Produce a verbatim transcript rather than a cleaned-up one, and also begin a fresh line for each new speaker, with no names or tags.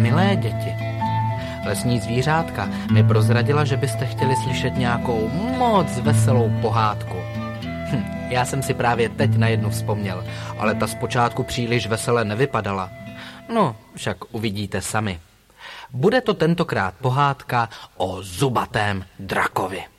Milé děti, lesní zvířátka mi prozradila, že byste chtěli slyšet nějakou moc veselou pohádku. Hm, já jsem si právě teď na jednu vzpomněl, ale ta zpočátku příliš vesele nevypadala. No, však uvidíte sami. Bude to tentokrát pohádka o zubatém drakovi.